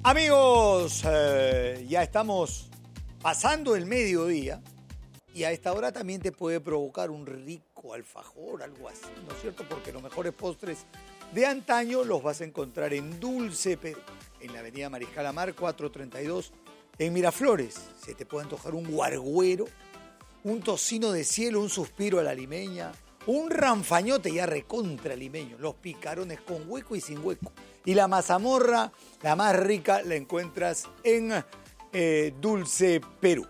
Amigos, ya estamos pasando el mediodía y a esta hora también te puede provocar un rico alfajor, algo así, ¿no es cierto? Porque los mejores postres de antaño los vas a encontrar en Dulce Perú, en la avenida Mariscal Amar 432, en Miraflores. Se te puede antojar un guarguero, un tocino de cielo, un suspiro a la limeña, un ranfañote ya recontra limeño, los picarones con hueco y sin hueco. Y la mazamorra, la más rica, la encuentras en Dulce Perú.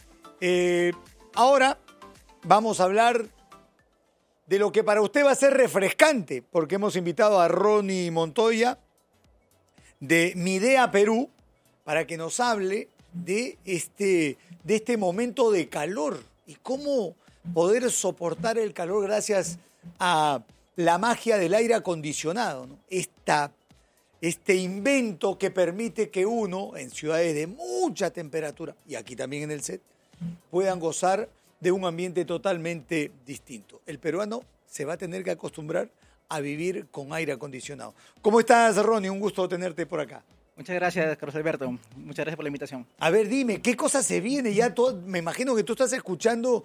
Ahora vamos a hablar de lo que para usted va a ser refrescante, porque hemos invitado a Ronnie Montoya de Midea Perú para que nos hable de este momento de calor y cómo poder soportar el calor gracias a la magia del aire acondicionado, ¿no? Este invento que permite que uno, en ciudades de mucha temperatura, y aquí también en el set, puedan gozar de un ambiente totalmente distinto. El peruano se va a tener que acostumbrar a vivir con aire acondicionado. ¿Cómo estás, Ronnie? Un gusto tenerte por acá. Muchas gracias, Carlos Alberto. Muchas gracias por la invitación. A ver, dime, ¿qué cosa se viene? Me imagino que tú estás escuchando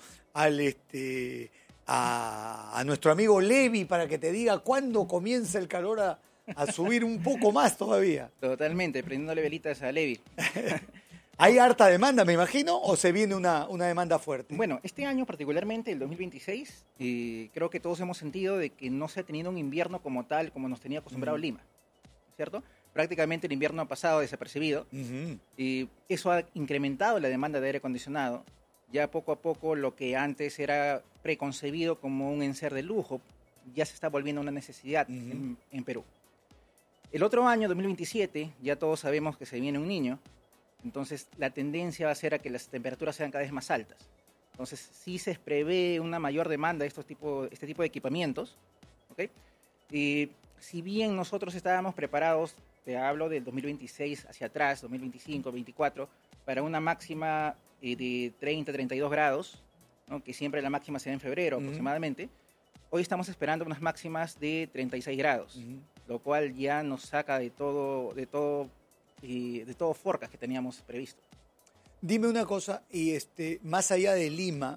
a nuestro amigo Levi para que te diga cuándo comienza el calor a subir un poco más todavía. Totalmente, prendiéndole velitas a Levi. ¿Hay harta demanda, me imagino, o se viene una demanda fuerte? Bueno, este año particularmente, el 2026, creo que todos hemos sentido de que no se ha tenido un invierno como tal, como nos tenía acostumbrado Lima, ¿cierto? Prácticamente el invierno ha pasado desapercibido y eso ha incrementado la demanda de aire acondicionado. Ya poco a poco lo que antes era preconcebido como un enser de lujo ya se está volviendo una necesidad en Perú. El otro año, 2027, ya todos sabemos que se viene un niño, entonces la tendencia va a ser a que las temperaturas sean cada vez más altas. Entonces sí se prevé una mayor demanda de este tipo de equipamientos, ¿ok? Y si bien nosotros estábamos preparados, te hablo del 2026 hacia atrás, 2025, 2024, para una máxima de 30, 32 grados, ¿no? Que siempre la máxima se da en febrero aproximadamente. Hoy estamos esperando unas máximas de 36 grados, lo cual ya nos saca de todo forecast que teníamos previsto. Dime una cosa, y más allá de Lima,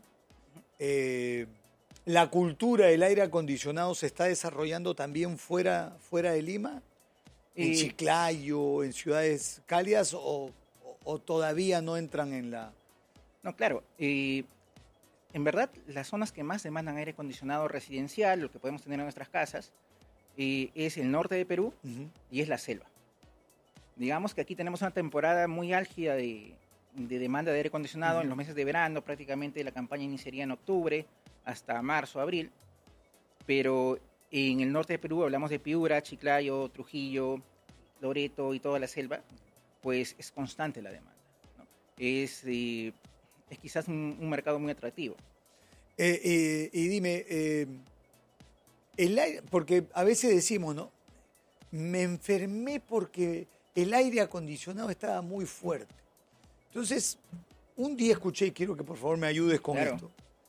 ¿la cultura del aire acondicionado se está desarrollando también fuera de Lima? ¿En Chiclayo, en ciudades cálidas o todavía no entran en la...? No, claro. En verdad, las zonas que más demandan aire acondicionado residencial, lo que podemos tener en nuestras casas, es el norte de Perú y es la selva. Digamos que aquí tenemos una temporada muy álgida de demanda de aire acondicionado en los meses de verano. Prácticamente la campaña iniciaría en octubre hasta marzo, abril. Pero en el norte de Perú hablamos de Piura, Chiclayo, Trujillo, Loreto y toda la selva, pues es constante la demanda, ¿no? Es quizás un mercado muy atractivo. Y dime, el aire, porque a veces decimos, ¿no? Me enfermé porque el aire acondicionado estaba muy fuerte. Entonces, un día escuché, y quiero que por favor me ayudes con esto.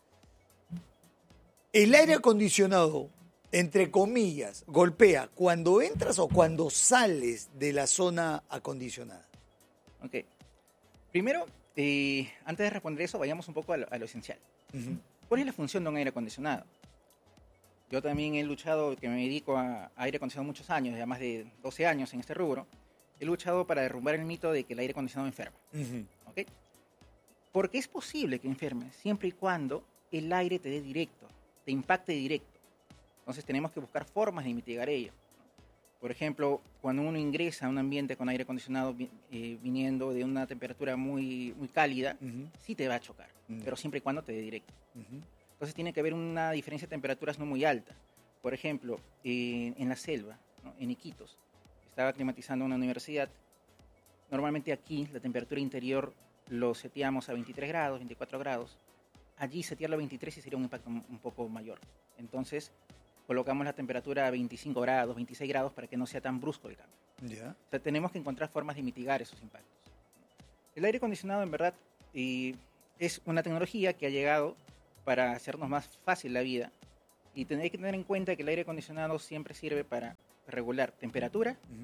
El aire acondicionado, entre comillas, golpea cuando entras o cuando sales de la zona acondicionada. Ok. Primero, antes de responder eso, vayamos un poco a lo esencial. ¿Cuál es la función de un aire acondicionado? Yo también he luchado, que me dedico a aire acondicionado muchos años, ya más de 12 años en este rubro. He luchado para derrumbar el mito de que el aire acondicionado enferma. ¿Okay? Porque es posible que enferme siempre y cuando el aire te dé directo, te impacte directo. Entonces tenemos que buscar formas de mitigar ello. Por ejemplo, cuando uno ingresa a un ambiente con aire acondicionado viniendo de una temperatura muy, muy cálida, sí te va a chocar, pero siempre y cuando te dé directo. Entonces tiene que haber una diferencia de temperaturas no muy alta. Por ejemplo, en la selva, ¿no? En Iquitos, estaba climatizando una universidad. Normalmente aquí la temperatura interior lo seteamos a 23 grados, 24 grados. Allí setearlo a 23 y sería un impacto un poco mayor. Entonces colocamos la temperatura a 25 grados, 26 grados para que no sea tan brusco el cambio. Yeah. O sea, tenemos que encontrar formas de mitigar esos impactos. El aire acondicionado, en verdad, es una tecnología que ha llegado para hacernos más fácil la vida. Y hay que tener en cuenta que el aire acondicionado siempre sirve para regular temperatura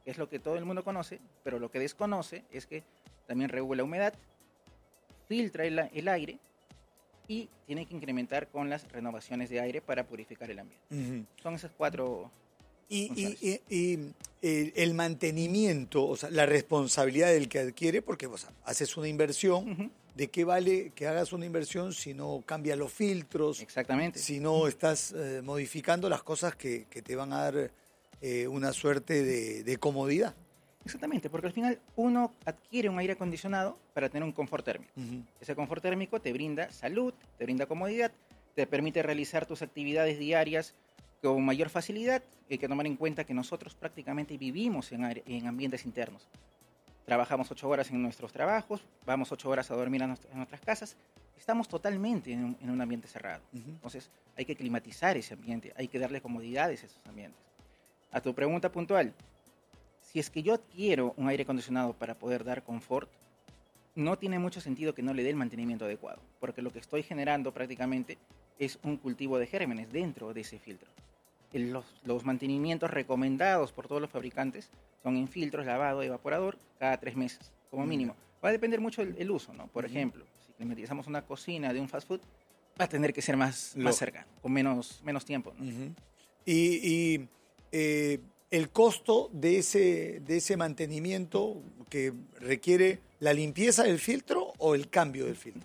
que es lo que todo el mundo conoce, pero lo que desconoce es que también regula humedad, filtra el aire y tiene que incrementar con las renovaciones de aire para purificar el ambiente. Ujú. Son esas 4 funciones. Y el mantenimiento, o sea, la responsabilidad del que adquiere, porque o sea, haces una inversión, Ujú. ¿de qué vale que hagas una inversión si no cambias los filtros, Exactamente. si no estás modificando las cosas que te van a dar una suerte de comodidad? Exactamente, porque al final uno adquiere un aire acondicionado para tener un confort térmico. Ujú. Ese confort térmico te brinda salud, te brinda comodidad, te permite realizar tus actividades diarias con mayor facilidad. Hay que tomar en cuenta que nosotros prácticamente vivimos en ambientes internos. Trabajamos 8 horas en nuestros trabajos, vamos 8 horas a dormir en nuestras casas. Estamos totalmente en un ambiente cerrado. Ujú. Entonces hay que climatizar ese ambiente, hay que darle comodidades a esos ambientes. A tu pregunta puntual, si es que yo adquiero un aire acondicionado para poder dar confort, no tiene mucho sentido que no le dé el mantenimiento adecuado, porque lo que estoy generando prácticamente es un cultivo de gérmenes dentro de ese filtro. Los mantenimientos recomendados por todos los fabricantes son en filtros, lavado, evaporador, cada 3 meses, como mínimo. Va a depender mucho el uso, ¿no? Por ejemplo, si climatizamos una cocina de un fast food, va a tener que ser más cercano, con menos tiempo, ¿no? Ujú. Y el costo de ese mantenimiento que requiere la limpieza del filtro o el cambio del filtro.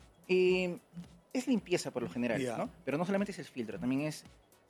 Es limpieza por lo general, Ya. ¿no? Pero no solamente es el filtro, también es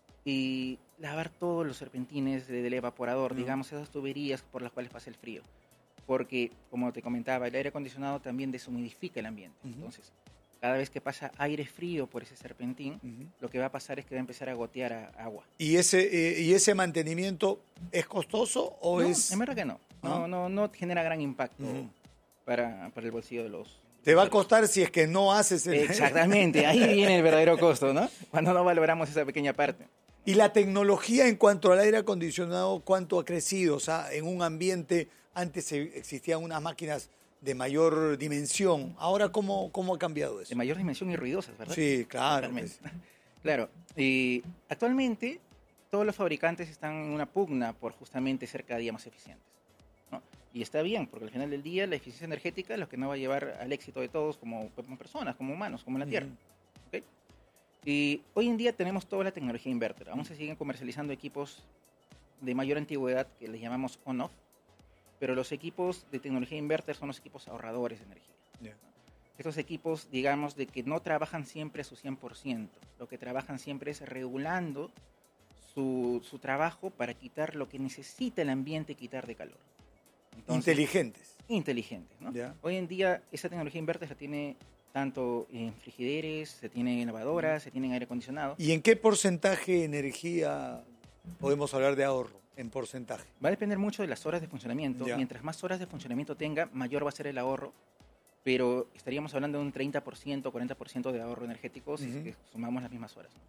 lavar todos los serpentines del evaporador, digamos, esas tuberías por las cuales pasa el frío. Porque, como te comentaba, el aire acondicionado también deshumidifica el ambiente. Entonces, cada vez que pasa aire frío por ese serpentín, lo que va a pasar es que va a empezar a gotear agua. ¿Y ese mantenimiento es costoso o No, es...? en verdad que no. No genera gran impacto para el bolsillo de los... Te va a costar si es que no haces el... Exactamente, ahí viene el verdadero costo, ¿no? Cuando no valoramos esa pequeña parte. Y la tecnología en cuanto al aire acondicionado, ¿cuánto ha crecido? O sea, en un ambiente, antes existían unas máquinas de mayor dimensión. Ahora, ¿cómo ha cambiado eso? De mayor dimensión y ruidosas, ¿verdad? Sí, claro. Totalmente. Pues. Claro. Actualmente, todos los fabricantes están en una pugna por justamente ser cada día más eficientes, ¿no? Y está bien, porque al final del día la eficiencia energética es lo que nos va a llevar al éxito de todos como personas, como humanos, como en la Tierra. ¿Okay? Y hoy en día tenemos toda la tecnología inverter. Aún se siguen comercializando equipos de mayor antigüedad que les llamamos on-off, pero los equipos de tecnología inverter son los equipos ahorradores de energía. Yeah. Estos equipos, digamos, de que no trabajan siempre a su 100%. Lo que trabajan siempre es regulando su trabajo para quitar lo que necesita el ambiente quitar de calor. Entonces, inteligentes, ¿no? Yeah. Hoy en día esa tecnología inverter se tiene tanto en frigideres, se tiene en lavadoras, se tiene en aire acondicionado. ¿Y en qué porcentaje de energía podemos hablar de ahorro? En porcentaje. Va a depender mucho de las horas de funcionamiento. Yeah. Mientras más horas de funcionamiento tenga, mayor va a ser el ahorro. Pero estaríamos hablando de un 30%, 40% de ahorro energético si es que sumamos las mismas horas.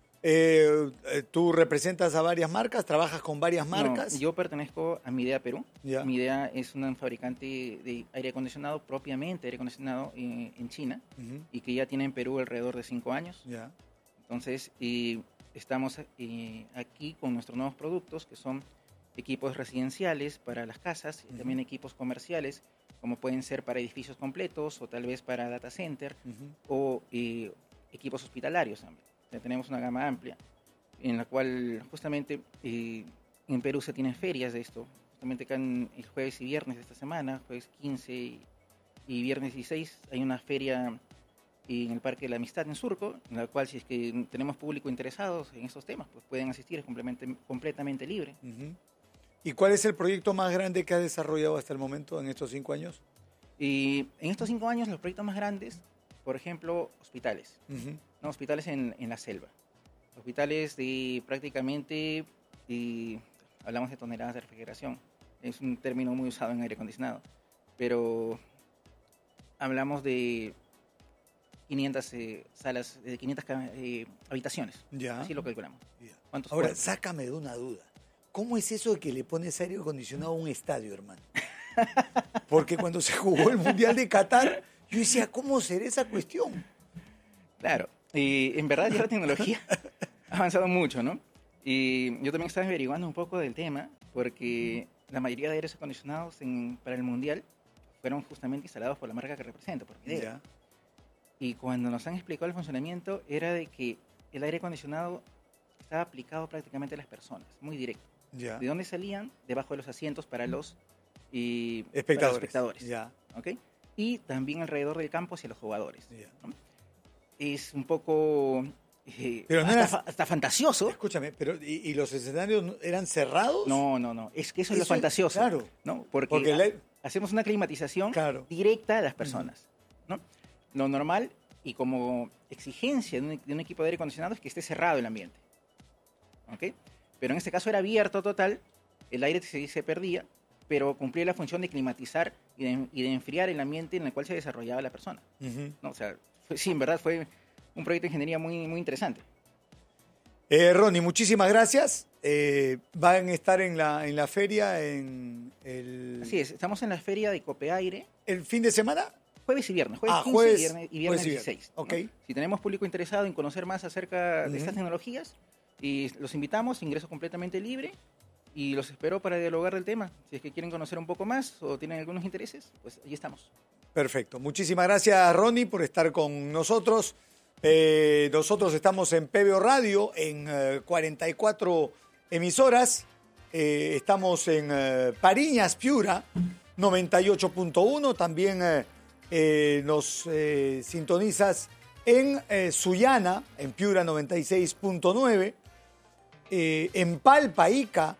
¿Tú representas a varias marcas? ¿Trabajas con varias marcas? No, yo pertenezco a Midea Perú. Yeah. Midea es un fabricante de aire acondicionado, propiamente aire acondicionado en China, y que ya tiene en Perú alrededor de 5 años. Yeah. Entonces, estamos aquí con nuestros nuevos productos, que son equipos residenciales para las casas y también equipos comerciales, como pueden ser para edificios completos o tal vez para data center o equipos hospitalarios también. O sea, tenemos una gama amplia en la cual justamente en Perú se tienen ferias de esto. Justamente acá el jueves y viernes de esta semana, jueves 15 y viernes 16, hay una feria en el Parque de la Amistad en Surco, en la cual si es que tenemos público interesados en estos temas, pues pueden asistir, es completamente libre. ¿Y cuál es el proyecto más grande que has desarrollado hasta el momento en estos 5 años? Y en estos 5 años los proyectos más grandes, por ejemplo, hospitales. ¿No? Hospitales en la selva. Hospitales de prácticamente, hablamos de toneladas de refrigeración. Es un término muy usado en aire acondicionado. Pero hablamos de 500 salas, de 500 habitaciones. Ya. Así lo calculamos. Ya. ¿Cuántos Ahora, cuerpos? sácame de una duda. ¿Cómo es eso de que le pones aire acondicionado a un estadio, hermano? Porque cuando se jugó el Mundial de Qatar, yo decía, ¿cómo será esa cuestión? Claro, en verdad ya la tecnología ha avanzado mucho, ¿no? Y yo también estaba averiguando un poco del tema, porque la mayoría de aires acondicionados para el Mundial fueron justamente instalados por la marca que represento, por Midea. Ya. Y cuando nos han explicado el funcionamiento, era de que el aire acondicionado estaba aplicado prácticamente a las personas, muy directo. Ya. ¿De dónde salían? Debajo de los asientos para los espectadores. Ya. ¿Okay? Y también alrededor del campo hacia los jugadores. Ya. ¿No? Es un poco Pero no hasta fantasioso. Escúchame, pero ¿y los escenarios eran cerrados? No. Es que eso es lo fantasioso. Claro. ¿No? Porque hacemos una climatización directa a las personas. ¿No? Lo normal y como exigencia de un equipo de aire acondicionado es que esté cerrado el ambiente. ¿Okay? Pero en este caso era abierto total, el aire se perdía, pero cumplía la función de climatizar y de enfriar el ambiente en el cual se desarrollaba la persona. Uh-huh. ¿No? O sea, sí, en verdad fue un proyecto de ingeniería muy, muy interesante. Ronnie, muchísimas gracias. Van a estar en la feria Así es, estamos en la feria de Copeaire. ¿El fin de semana? Jueves y viernes. Jueves 15 y viernes 16. ¿No? Okay. Si tenemos público interesado en conocer más acerca de estas tecnologías, y los invitamos, ingreso completamente libre, y los espero para dialogar del tema. Si es que quieren conocer un poco más o tienen algunos intereses, pues allí estamos. Perfecto. Muchísimas gracias, Ronnie, por estar con nosotros. Nosotros estamos en PBO Radio, en 44 emisoras. Estamos en Pariñas, Piura, 98.1. También nos sintonizas en Sullana, en Piura, 96.9. En Palpa, Ica,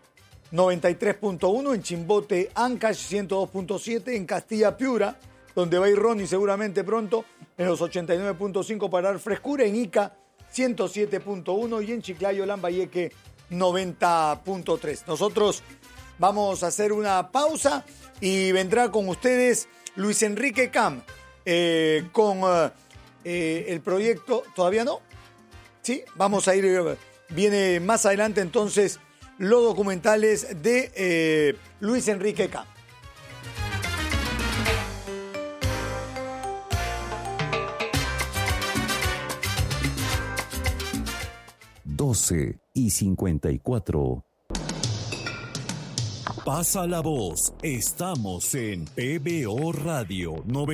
93.1. En Chimbote, Ancash, 102.7. En Castilla, Piura, donde va a ir Ronnie seguramente pronto, en los 89.5 para dar frescura. En Ica, 107.1. Y en Chiclayo, Lambayeque, 90.3. Nosotros vamos a hacer una pausa y vendrá con ustedes Luis Enrique Cam con el proyecto. ¿Todavía no? Sí, vamos a ir, viene más adelante entonces los documentales de Luis Enrique Cam. y 54. Pasa la voz. Estamos en PBO Radio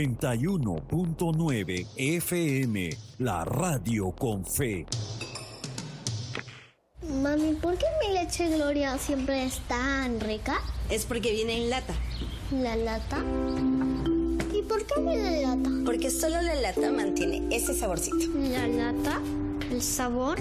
91.9 FM, la radio con fe. Mami, ¿por qué mi leche Gloria siempre es tan rica? Es porque viene en lata. ¿La lata? ¿Y por qué viene en lata? Porque solo la lata mantiene ese saborcito. ¿La lata? ¿El sabor?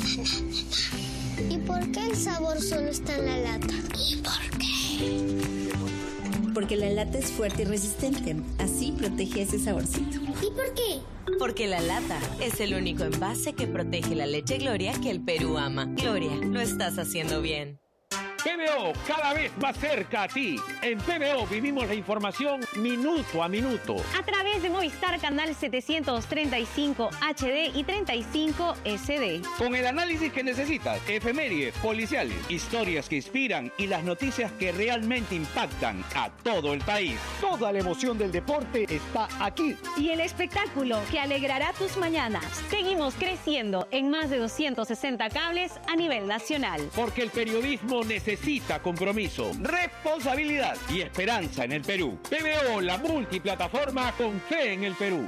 ¿Y por qué el sabor solo está en la lata? ¿Y por qué? Porque la lata es fuerte y resistente. Así protege ese saborcito. ¿Y por qué? Porque la lata es el único envase que protege la leche Gloria que el Perú ama. Gloria, lo estás haciendo bien. PBO, cada vez más cerca a ti. En PBO vivimos la información minuto a minuto. A través de Movistar Canal 735 HD y 35 SD. Con el análisis que necesitas, efemérides, policiales, historias que inspiran y las noticias que realmente impactan a todo el país. Toda la emoción del deporte está aquí. Y el espectáculo que alegrará tus mañanas. Seguimos creciendo en más de 260 cables a nivel nacional. Porque el periodismo necesita compromiso, responsabilidad y esperanza en el Perú. PBO, la multiplataforma con fe en el Perú.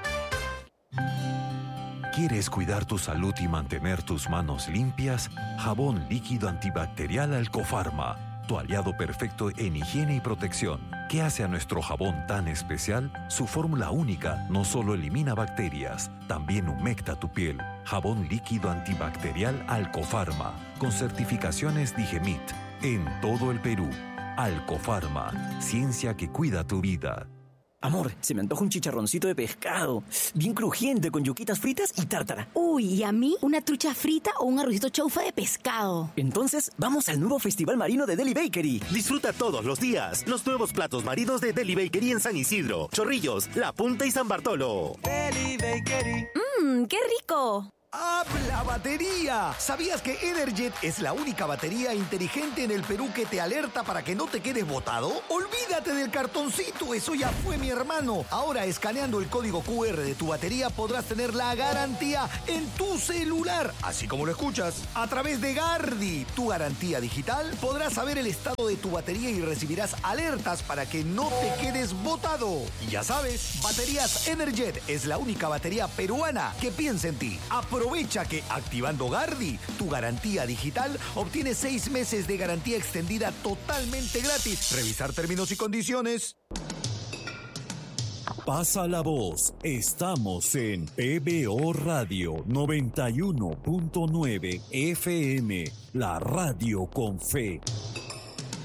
¿Quieres cuidar tu salud y mantener tus manos limpias? Jabón líquido antibacterial Alcofarma, tu aliado perfecto en higiene y protección. ¿Qué hace a nuestro jabón tan especial? Su fórmula única no solo elimina bacterias, también humecta tu piel. Jabón líquido antibacterial Alcofarma, con certificaciones Digemit, en todo el Perú. Alcofarma, ciencia que cuida tu vida. Amor, se me antoja un chicharroncito de pescado, bien crujiente, con yuquitas fritas y tártara. Uy, ¿y a mí una trucha frita o un arrocito chaufa de pescado? Entonces, vamos al nuevo Festival Marino de Deli Bakery. Disfruta todos los días los nuevos platos marinos de Deli Bakery en San Isidro, Chorrillos, La Punta y San Bartolo. Deli Bakery. ¡Qué rico! ¡Habla batería! ¿Sabías que Energet es la única batería inteligente en el Perú que te alerta para que no te quedes botado? Olvídate del cartoncito, eso ya fue, mi hermano. Ahora, escaneando el código QR de tu batería podrás tener la garantía en tu celular, así como lo escuchas. A través de Gardi, tu garantía digital, podrás saber el estado de tu batería y recibirás alertas para que no te quedes botado. Y ya sabes, Baterías Energet es la única batería peruana que piensa en ti. Aprovecha que activando Gardi, tu garantía digital, obtienes 6 meses de garantía extendida totalmente gratis. Revisar términos y condiciones. Pasa la voz. Estamos en PBO Radio 91.9 FM, la radio con fe.